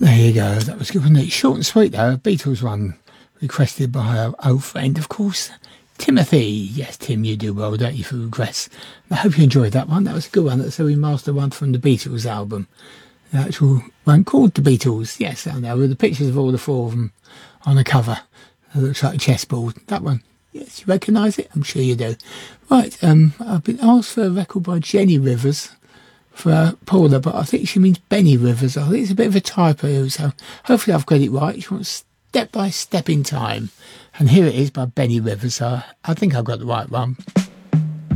There you go. That was good, wasn't it? Short and sweet, though. A Beatles one requested by our old friend, of course, Timothy. Yes, Tim, you do well, don't you, for requests? I hope you enjoyed that one. That was a good one. That's a remastered one from the Beatles album. The actual one called The Beatles. Yes, I know, with the pictures of all the four of them on the cover. It looks like a chessboard. That one. Yes, you recognise it? I'm sure you do. Right, I've been asked for a record by Jenny Rivers for Paula, but I think she means Benny Rivers. I think it's a bit of a typo, so hopefully I've got it right. She wants Step by Step in Time. And here it is by Benny Rivers. So I think I've got the right one.